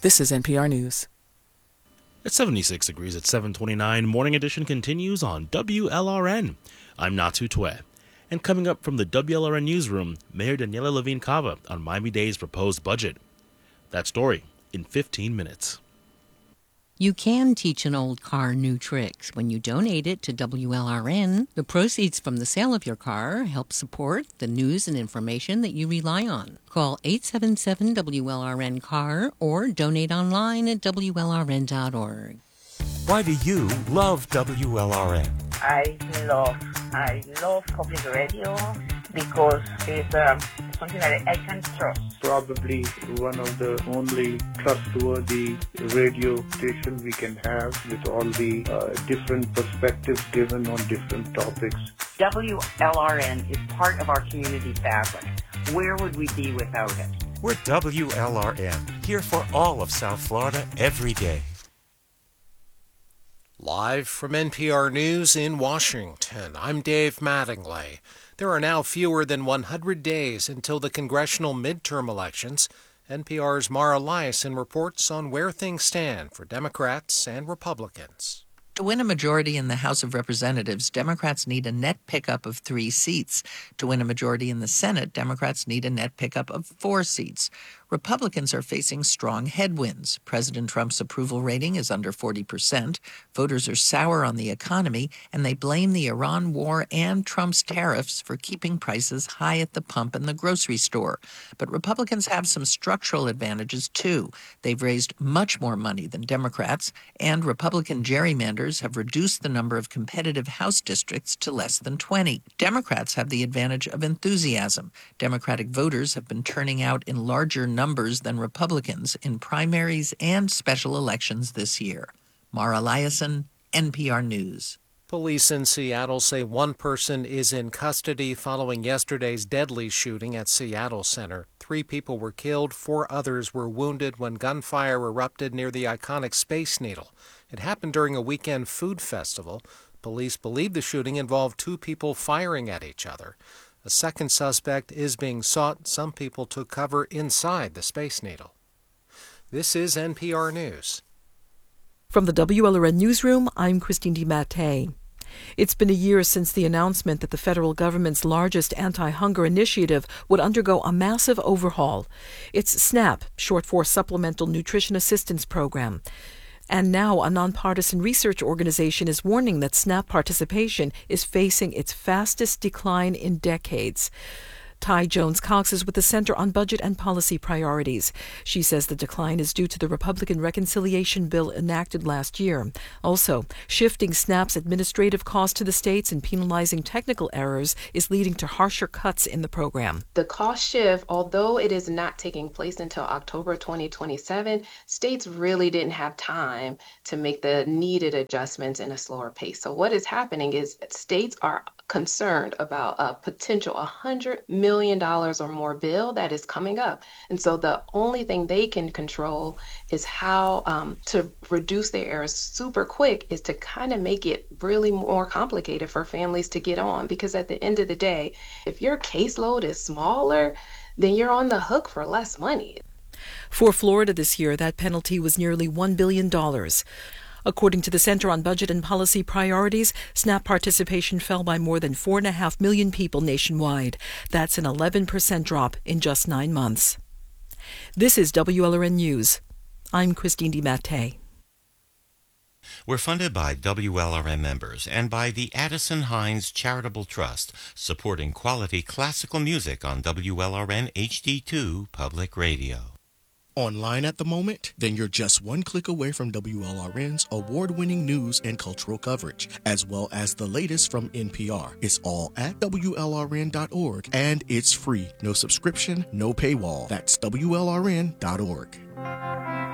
This is NPR News. It's 76 degrees at 7:29. Morning edition continues on WLRN. I'm Natu Tue. And coming up from the WLRN newsroom, Mayor Daniela Levine Cava on Miami-Dade's proposed budget. That story in 15 minutes. You can teach an old car new tricks when you donate it to WLRN. The proceeds from the sale of your car help support the news and information that you rely on. Call 877-WLRN-CAR or donate online at WLRN.org. Why do you love WLRN? I love public radio because it's something that I can trust. Probably one of the only trustworthy radio station we can have with all the different perspectives given on different topics. WLRN is part of our community fabric. Where would we be without it? We're WLRN, here for all of South Florida every day. Live from NPR News in Washington, I'm Dave Mattingly. There are now fewer than 100 days until the congressional midterm elections. NPR's Mara Liasson reports on where things stand for Democrats and Republicans. To win a majority in the House of Representatives, Democrats need a net pickup of 3 seats. To win a majority in the Senate, Democrats need a net pickup of 4 seats. Republicans are facing strong headwinds. President Trump's approval rating is under 40%. Voters are sour on the economy, and they blame the Iran war and Trump's tariffs for keeping prices high at the pump and the grocery store. But Republicans have some structural advantages, too. They've raised much more money than Democrats, and Republican gerrymanders have reduced the number of competitive House districts to less than 20. Democrats have the advantage of enthusiasm. Democratic voters have been turning out in larger numbers than Republicans in primaries and special elections this year. Mara Liasson, NPR News. Police in Seattle say one person is in custody following yesterday's deadly shooting at Seattle Center. 3 people were killed, 4 others were wounded when gunfire erupted near the iconic Space Needle. It happened during a weekend food festival. Police believe the shooting involved 2 people firing at each other. A second suspect is being sought. Some people took cover inside the Space Needle. This is NPR News. From the WLRN Newsroom, I'm Christine DiMattei. It's been a year since the announcement that the federal government's largest anti-hunger initiative would undergo a massive overhaul. It's SNAP, short for Supplemental Nutrition Assistance Program. And now a nonpartisan research organization is warning that SNAP participation is facing its fastest decline in decades. Ty Jones-Cox is with the Center on Budget and Policy Priorities. She says the decline is due to the Republican reconciliation bill enacted last year. Also, shifting SNAP's administrative costs to the states and penalizing technical errors is leading to harsher cuts in the program. The cost shift, although it is not taking place until October 2027, states really didn't have time to make the needed adjustments in a slower pace. So what is happening is states are concerned about a potential $100 million or more bill that is coming up. And so the only thing they can control is how to reduce their errors super quick is to kind of make it really more complicated for families to get on. Because at the end of the day, if your caseload is smaller, then you're on the hook for less money. For Florida this year, that penalty was nearly $1 billion. According to the Center on Budget and Policy Priorities, SNAP participation fell by more than 4.5 million people nationwide. That's an 11% drop in just 9 months. This is WLRN News. I'm Christine DiMattei. We're funded by WLRN members and by the Addison Hines Charitable Trust, supporting quality classical music on WLRN HD2 Public Radio. Online at the moment? Then you're just one click away from WLRN's award-winning news and cultural coverage, as well as the latest from NPR. It's all at WLRN.org, and it's free. No subscription, no paywall. That's WLRN.org.